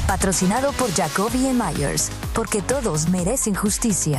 Patrocinado por Jacoby Myers, porque todos merecen justicia.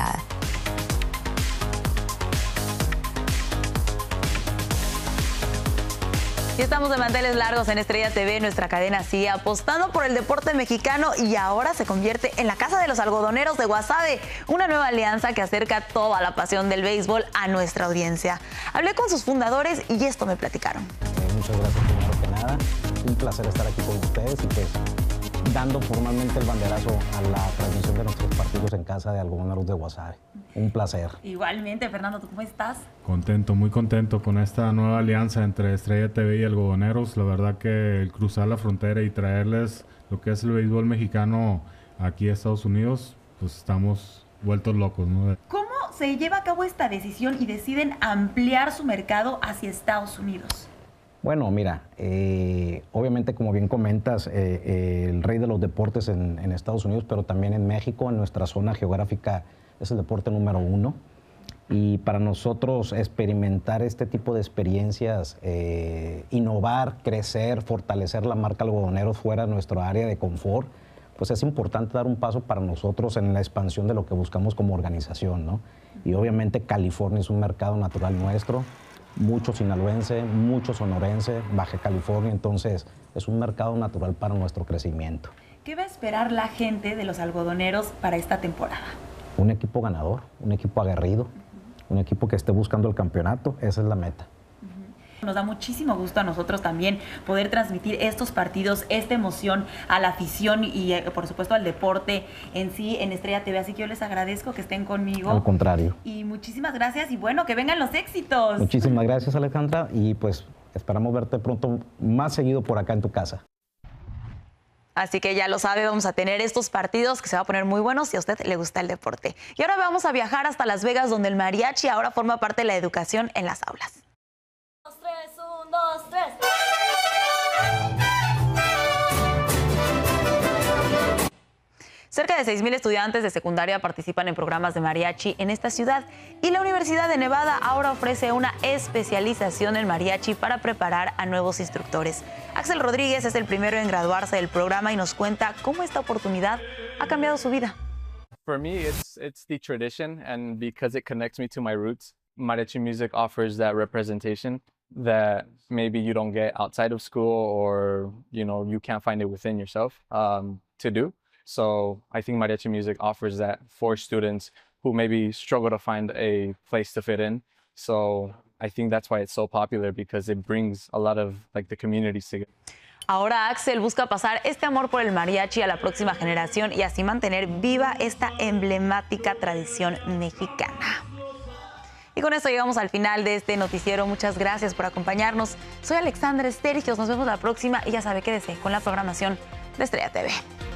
Y estamos de manteles largos en Estrella TV. Nuestra cadena sigue apostando por el deporte mexicano y ahora se convierte en la casa de los algodoneros de Guasave, una nueva alianza que acerca toda la pasión del béisbol a nuestra audiencia. Hablé con sus fundadores y esto me platicaron. Muchas gracias primero que nada. Un placer estar aquí con ustedes y pues dando formalmente el banderazo a la transmisión de nuestros partidos en casa de Algodoneros de Guasave. Un placer. Igualmente, Fernando, ¿tú cómo estás? Contento, muy contento con esta nueva alianza entre Estrella TV y Algodoneros. La verdad que el cruzar la frontera y traerles lo que es el béisbol mexicano aquí a Estados Unidos, pues estamos vueltos locos, ¿no? ¿Cómo se lleva a cabo esta decisión y deciden ampliar su mercado hacia Estados Unidos? Bueno, mira, obviamente como bien comentas, el rey de los deportes en Estados Unidos, pero también en México, en nuestra zona geográfica, es el deporte número 1. Y para nosotros experimentar este tipo de experiencias, innovar, crecer, fortalecer la marca Algodoneros fuera de nuestra área de confort, pues es importante dar un paso para nosotros en la expansión de lo que buscamos como organización, ¿no? Y obviamente California es un mercado natural nuestro, mucho sinaloense, mucho sonorense, Baja California, entonces es un mercado natural para nuestro crecimiento. ¿Qué va a esperar la gente de los algodoneros para esta temporada? Un equipo ganador, un equipo aguerrido, un equipo que esté buscando el campeonato, esa es la meta. Nos da muchísimo gusto a nosotros también poder transmitir estos partidos, esta emoción a la afición y por supuesto al deporte en sí en Estrella TV, así que yo les agradezco que estén conmigo. Al contrario. Y muchísimas gracias y bueno, que vengan los éxitos. Muchísimas gracias, Alejandra, y pues esperamos verte pronto más seguido por acá en tu casa. Así que ya lo sabe, vamos a tener estos partidos que se van a poner muy buenos si a usted le gusta el deporte. Y ahora vamos a viajar hasta Las Vegas, donde el mariachi ahora forma parte de la educación en las aulas. 2, 3, 1, 2, 3. Cerca de 6,000 estudiantes de secundaria participan en programas de mariachi en esta ciudad y la Universidad de Nevada ahora ofrece una especialización en mariachi para preparar a nuevos instructores. Axel Rodríguez es el primero en graduarse del programa y nos cuenta cómo esta oportunidad ha cambiado su vida. For me, it's the tradition, and because it connects me to my roots, mariachi music offers that representation that maybe you don't get outside of school, or you can't find it within yourself to do. So I think mariachi music offers that for students who maybe struggle to find a place to fit in. So I think that's why it's so popular, because it brings a lot of the communities together. Ahora Axel busca pasar este amor por el mariachi a la próxima generación y así mantener viva esta emblemática tradición mexicana. Y con esto llegamos al final de este noticiero. Muchas gracias por acompañarnos. Soy Alexandra Estergios. Nos vemos la próxima y ya sabe, quédese con la programación de Estrella TV.